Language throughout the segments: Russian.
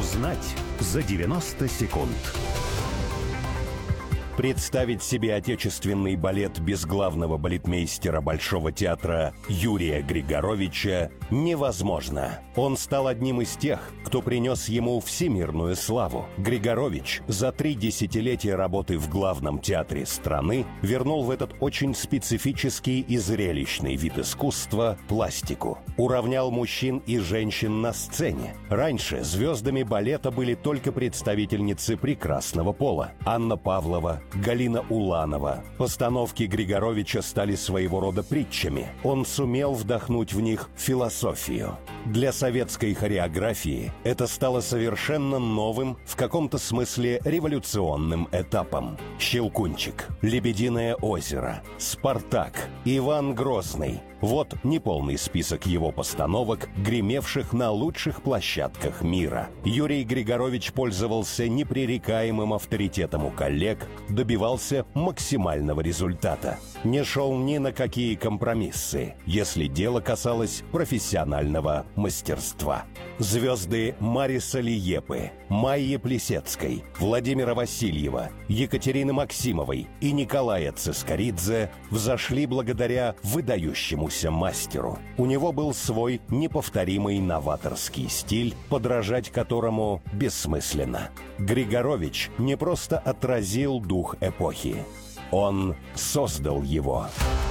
Узнать за 90 секунд. Представить себе отечественный балет без главного балетмейстера Большого театра Юрия Григоровича невозможно. Он стал одним из тех, кто принес ему всемирную славу. Григорович за 3 десятилетия работы в главном театре страны вернул в этот очень специфический и зрелищный вид искусства пластику. Уравнял мужчин и женщин на сцене. Раньше звездами балета были только представительницы прекрасного пола. Анна Павлова, Галина Уланова. Постановки Григоровича стали своего рода притчами. Он сумел вдохнуть в них философию. Для советской хореографии это стало совершенно новым, в каком-то смысле революционным этапом. «Щелкунчик», «Лебединое озеро», «Спартак», «Иван Грозный». Вот неполный список его постановок, гремевших на лучших площадках мира. Юрий Григорович пользовался непререкаемым авторитетом у коллег, добивался максимального результата. Не шел ни на какие компромиссы, если дело касалось профессионального мастерства. Звезды Мариса Лиепы, Майи Плисецкой, Владимира Васильева, Екатерины Максимовой и Николая Цискоридзе взошли благодаря выдающемуся мастеру. У него был свой неповторимый новаторский стиль, подражать которому бессмысленно. Григорович не просто отразил дух эпохи, он создал его.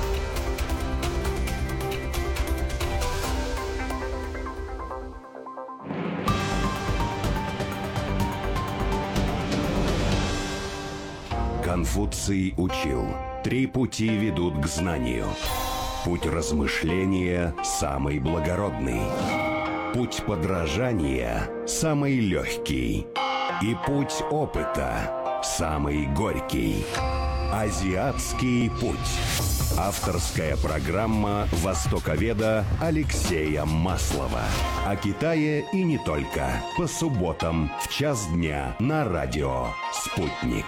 Конфуций учил: 3 пути ведут к знанию. Путь размышления самый благородный, путь подражания самый легкий и путь опыта самый горький. Азиатский путь. Авторская программа востоковеда Алексея Маслова. О Китае и не только. По субботам в 1:00 дня на радио «Спутник».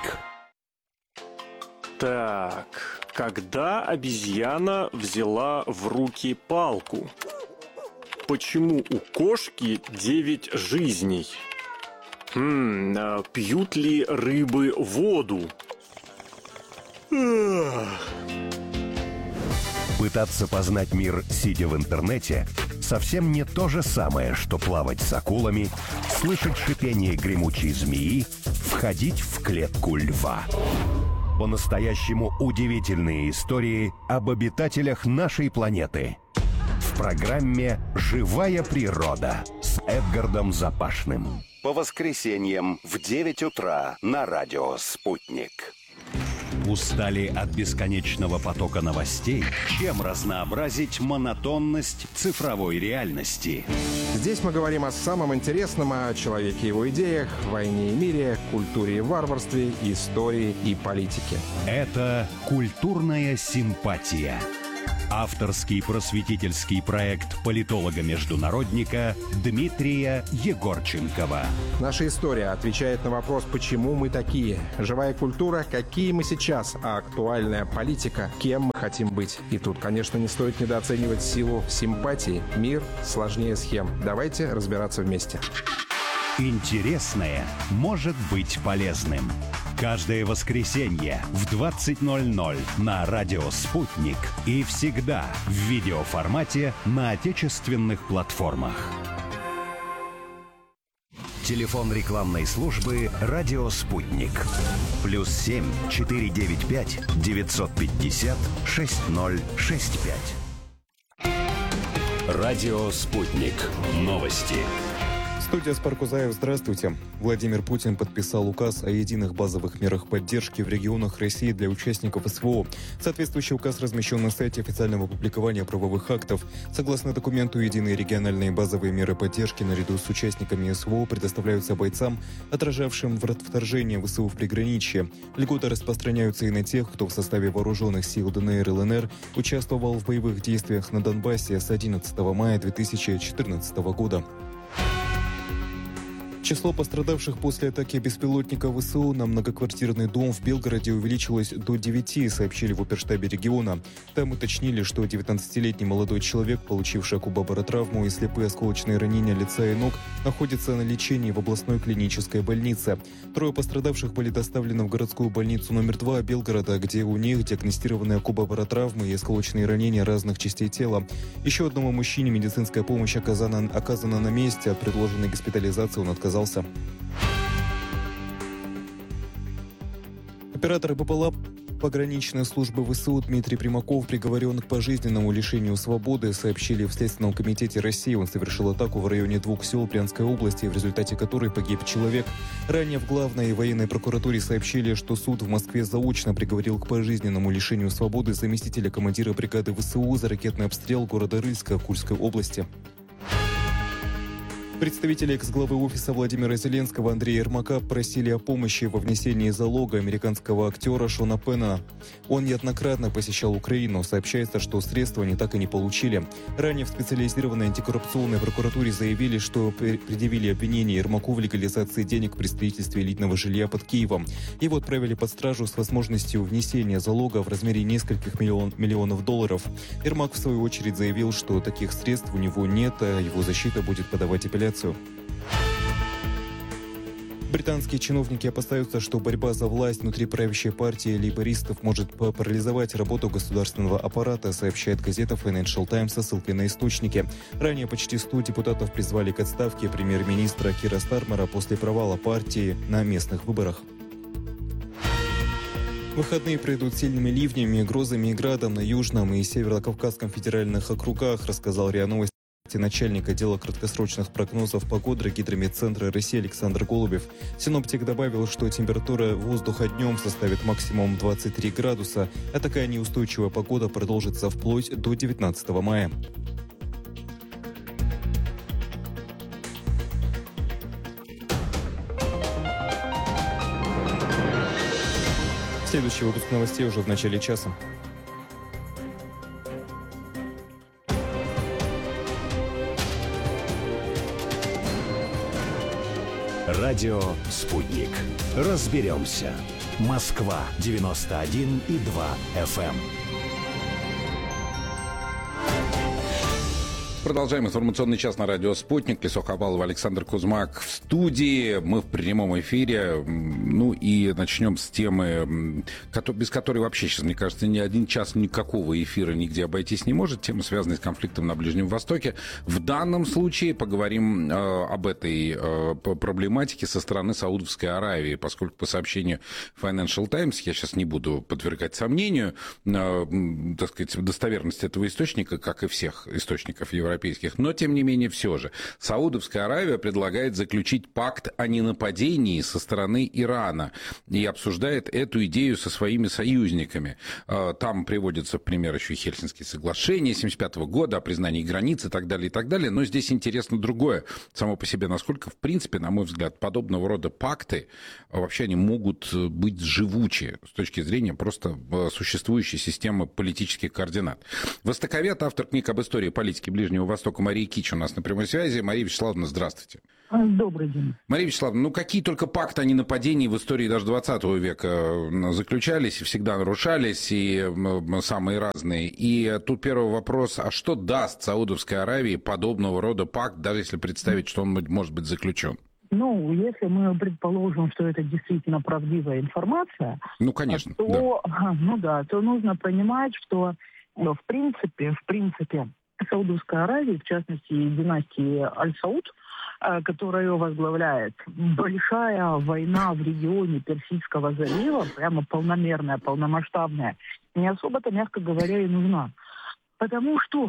Так, когда обезьяна взяла в руки палку? Почему у кошки 9 жизней? Пьют ли рыбы воду? Пытаться познать мир, сидя в интернете, совсем не то же самое, что плавать с акулами, слышать шипение гремучей змеи, входить в клетку льва. По-настоящему удивительные истории об обитателях нашей планеты. В программе «Живая природа» с Эдгардом Запашным. По воскресеньям в 9 утра на радио «Спутник». Устали от бесконечного потока новостей? Чем разнообразить монотонность цифровой реальности? Здесь мы говорим о самом интересном, о человеке и его идеях, войне и мире, культуре и варварстве, истории и политике. Это «Культурная симпатия». Авторский просветительский проект политолога-международника Дмитрия Егорченкова. Наша история отвечает на вопрос, почему мы такие. Живая культура, какие мы сейчас, а актуальная политика, кем мы хотим быть. И тут, конечно, не стоит недооценивать силу симпатии. Мир сложнее схем. Давайте разбираться вместе. Интересное может быть полезным. Каждое воскресенье в 20:00 на радио «Спутник» и всегда в видеоформате на отечественных платформах. Телефон рекламной службы «Радио Спутник». +7 495 950 6065. Радио «Спутник». Новости. Студия Спаркузаев, здравствуйте. Владимир Путин подписал указ о единых базовых мерах поддержки в регионах России для участников СВО. Соответствующий указ размещен на сайте официального публикования правовых актов. Согласно документу, единые региональные базовые меры поддержки наряду с участниками СВО предоставляются бойцам, отражавшим вторжение ВСУ в приграничье. Льготы распространяются и на тех, кто в составе вооруженных сил ДНР и ЛНР участвовал в боевых действиях на Донбассе с 11 мая 2014 года. Число пострадавших после атаки беспилотника ВСУ на многоквартирный дом в Белгороде увеличилось до 9, сообщили в оперштабе региона. Там уточнили, что 19-летний молодой человек, получивший акубабаротравму и слепые осколочные ранения лица и ног, находится на лечении в областной клинической больнице. 3 пострадавших были доставлены в городскую больницу номер 2 Белгорода, где у них диагностированы акубабаротравмы и осколочные ранения разных частей тела. Еще одному мужчине медицинская помощь оказана на месте. От предложенной госпитализации он отказался. Оператор БПЛА пограничной службы ВСУ Дмитрий Примаков приговорен к пожизненному лишению свободы, сообщили в Следственном комитете России. Он совершил атаку в районе 2 сел Брянской области, в результате которой погиб человек. Ранее в главной военной прокуратуре сообщили, что суд в Москве заочно приговорил к пожизненному лишению свободы заместителя командира бригады ВСУ за ракетный обстрел города Рыльска Курской области. Представители экс-главы офиса Владимира Зеленского Андрея Ермака просили о помощи во внесении залога американского актера Шона Пенна. Он неоднократно посещал Украину. Сообщается, что средства они так и не получили. Ранее в специализированной антикоррупционной прокуратуре заявили, что предъявили обвинение Ермаку в легализации денег при строительстве элитного жилья под Киевом. Его отправили под стражу с возможностью внесения залога в размере нескольких миллионов долларов. Ермак, в свою очередь, заявил, что таких средств у него нет, а его защита будет подавать апелляцию. Британские чиновники опасаются, что борьба за власть внутри правящей партии лейбористов может парализовать работу государственного аппарата, сообщает газета Financial Times со ссылкой на источники. Ранее почти 100 депутатов призвали к отставке премьер-министра Кира Стармера после провала партии на местных выборах. Выходные пройдут сильными ливнями, грозами и градом на Южном и Северо-Кавказском федеральных округах, рассказал РИА Новости начальник отдела краткосрочных прогнозов погоды Гидрометцентра России Александр Голубев. Синоптик добавил, что температура воздуха днем составит максимум 23 градуса, а такая неустойчивая погода продолжится вплоть до 19 мая. Следующий выпуск новостей уже в начале часа. Радио «Спутник». Разберемся. Москва, 91,2 FM. Продолжаем информационный час на радио «Спутник». Лесох Абалов, Александр Кузьмак в студии. Мы в прямом эфире. Ну и начнем с темы, без которой вообще сейчас, мне кажется, ни один час никакого эфира нигде обойтись не может. Тема, связанная с конфликтом на Ближнем Востоке. В данном случае поговорим об этой проблематике со стороны Саудовской Аравии, поскольку по сообщению Financial Times, я сейчас не буду подвергать сомнению, так сказать, достоверность этого источника, как и всех источников европейских, но, тем не менее, все же. Саудовская Аравия предлагает заключить пакт о ненападении со стороны Ирана и обсуждает эту идею со своими союзниками. Там приводится в пример еще и Хельсинские соглашения 1975 года о признании границ и так далее, но здесь интересно другое. Само по себе, насколько, в принципе, на мой взгляд, подобного рода пакты вообще они могут быть живучи с точки зрения просто существующей системы политических координат. Востоковед, автор книг об истории политики Ближнего Востока Мария Кич у нас на прямой связи. Мария Вячеславовна, здравствуйте. Добрый день. Мария Вячеславовна, какие только пакты о ненападении в истории даже 20 века заключались и всегда нарушались, и самые разные. И тут первый вопрос, а что даст Саудовской Аравии подобного рода пакт, даже если представить, что он может быть заключен? Если мы предположим, что это действительно правдивая информация, конечно, то нужно понимать, что в принципе, Саудовская Аравия, в частности, династии Аль-Сауд, которая ее возглавляет, большая война в регионе Персидского залива, прямо полномерная, полномасштабная, не особо-то, мягко говоря, и нужна. Потому что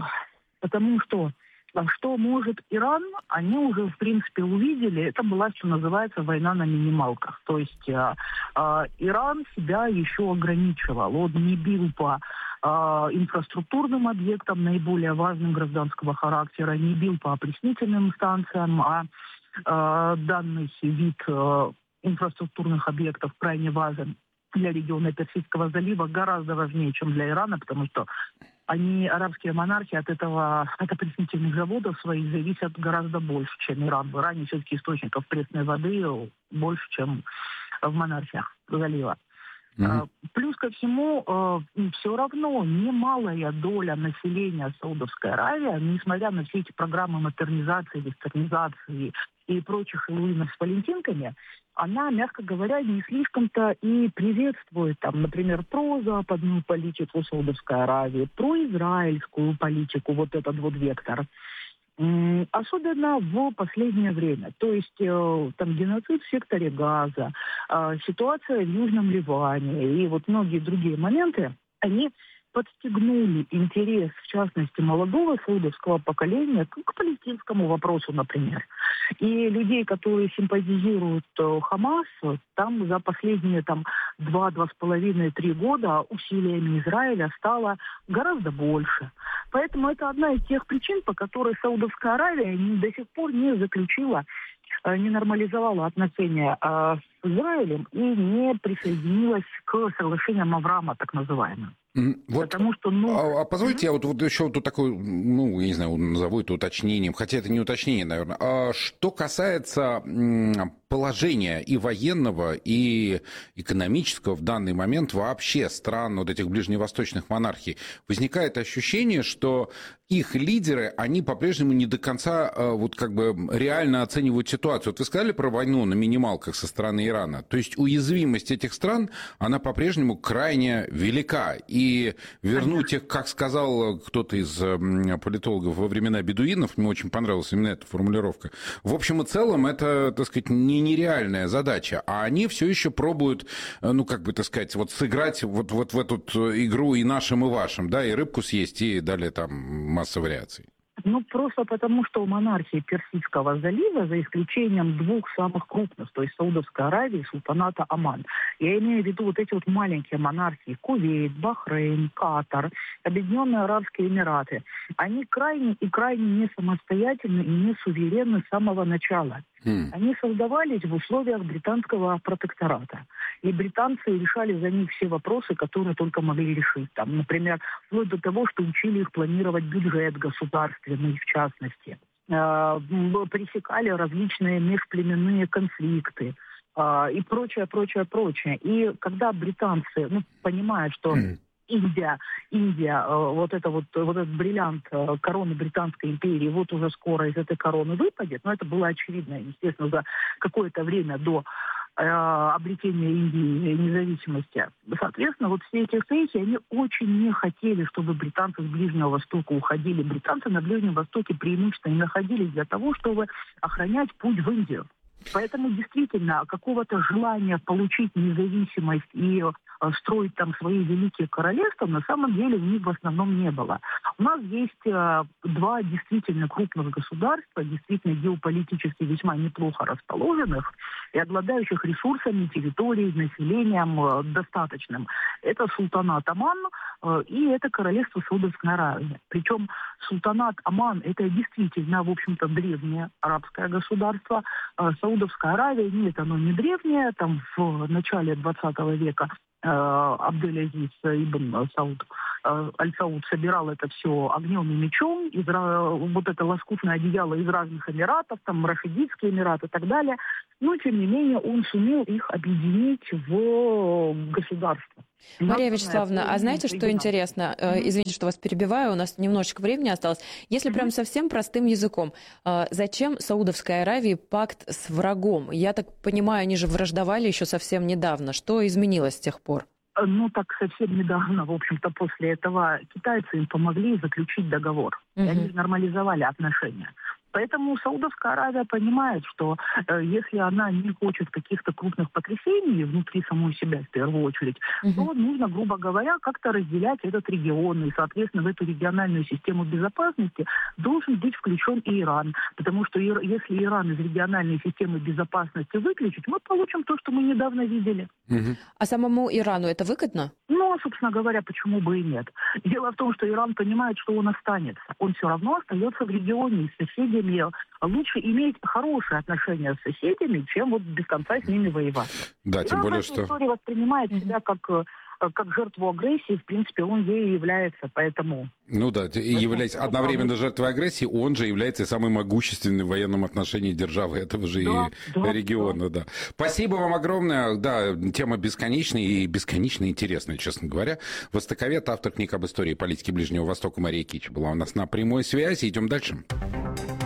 что может Иран, они уже, в принципе, увидели. Это была, что называется, война на минималках. То есть Иран себя еще ограничивал. Он не бил по инфраструктурным объектам, наиболее важным гражданского характера, не бил по опреснительным станциям, а данный вид инфраструктурных объектов крайне важен для региона Персидского залива, гораздо важнее, чем для Ирана, потому что арабские монархи, от опреснительных заводов своих зависят гораздо больше, чем Иран. В Иране все-таки источников пресной воды больше, чем в монархиях залива. Плюс ко всему, все равно немалая доля населения Саудовской Аравии, несмотря на все эти программы модернизации, вестернизации и прочих илуинов с валентинками, она, мягко говоря, не слишком-то и приветствует, там, например, прозападную политику Саудовской Аравии, произраильскую политику, вот этот вот вектор. Особенно в последнее время. То есть там геноцид в секторе Газа, ситуация в Южном Ливане и вот многие другие моменты, они подстегнули интерес, в частности, молодого саудовского поколения к палестинскому вопросу, например. И людей, которые симпатизируют Хамасу, там за последние 2,5-3 года усилиями Израиля стало гораздо больше. Поэтому это одна из тех причин, по которой Саудовская Аравия до сих пор не заключила, не нормализовала отношения с Израилем и не присоединилась к соглашениям Авраама, так называемым. Вот, потому что, позвольте, я вот еще тут такой, я не знаю, назову это уточнением, хотя это не уточнение, наверное. Что касается положения и военного, и экономического в данный момент вообще стран вот этих ближневосточных монархий, возникает ощущение, что их лидеры, они по-прежнему не до конца вот как бы реально оценивают ситуацию. Вот вы сказали про войну на минималках со стороны Ирана. То есть уязвимость этих стран, она по-прежнему крайне велика. И вернуть их, как сказал кто-то из политологов во времена бедуинов, мне очень понравилась именно эта формулировка, в общем и целом это, так сказать, не нереальная задача. А они все еще пробуют, вот сыграть вот в эту игру и нашим, и вашим, да, и рыбку съесть, и далее там масса вариаций. Просто потому, что у монархии Персидского залива, за исключением двух самых крупных, то есть Саудовской Аравии и султаната Оман, я имею в виду вот эти вот маленькие монархии, Кувейт, Бахрейн, Катар, Объединенные Арабские Эмираты, они крайне и крайне не самостоятельны и не суверенны с самого начала. Они создавались в условиях британского протектората. И британцы решали за них все вопросы, которые только могли решить. Там, например, вплоть до того, что учили их планировать бюджет государственный, в частности. Пресекали различные межплеменные конфликты и прочее. И когда британцы понимают, что Индия, вот этот бриллиант короны Британской империи, вот уже скоро из этой короны выпадет, но это было очевидно, естественно, за какое-то время до обретения Индии независимости. Соответственно, вот все эти встречи, они очень не хотели, чтобы британцы с Ближнего Востока уходили. Британцы на Ближнем Востоке преимущественно не находились для того, чтобы охранять путь в Индию. Поэтому действительно какого-то желания получить независимость и строить там свои великие королевства на самом деле у них в основном не было. У нас есть два действительно крупных государства, действительно геополитически весьма неплохо расположенных и обладающих ресурсами, территорией, населением достаточным. Это султанат Оман и это королевство Саудовской Аравии. Причем султанат Оман это действительно, в общем-то, древнее арабское государство. Саудовская Аравия, нет, оно не древнее, там в начале 20 века Абдель-Азиз ибн Сауд Аль-Сауд собирал это все огнем и мечом, вот это лоскутное одеяло из разных эмиратов, там Рашидитские эмираты и так далее. Но, тем не менее, он сумел их объединить в государство. Мария Вячеславовна, а знаете, что интересно? Извините, что вас перебиваю, у нас немножечко времени осталось. Если прям совсем простым языком, зачем Саудовской Аравии пакт с врагом? Я так понимаю, они же враждовали еще совсем недавно. Что изменилось с тех пор? Так совсем недавно, в общем-то, после этого китайцы им помогли заключить договор. И они нормализовали отношения. Поэтому Саудовская Аравия понимает, что если она не хочет каких-то крупных потрясений внутри самой себя, в первую очередь, то нужно, грубо говоря, как-то разделять этот регион. И, соответственно, в эту региональную систему безопасности должен быть включен и Иран. Потому что если Иран из региональной системы безопасности выключить, мы получим то, что мы недавно видели. А самому Ирану это выгодно? Собственно говоря, почему бы и нет. Дело в том, что Иран понимает, что он останется. Он все равно остается в регионе с соседями. Лучше иметь хорошие отношения с соседями, чем вот без конца с ними воевать. Да, тем более, что... история воспринимает себя как как жертву агрессии, в принципе, он ею является, поэтому... Ну да, являясь одновременно жертвой агрессии, он же является самой могущественной в военном отношении державы этого же региона. Да. Спасибо вам огромное. Да, тема бесконечная и бесконечно интересная, честно говоря. Востоковед, автор книг об истории и политике Ближнего Востока Мария Кич была у нас на прямой связи. Идем дальше.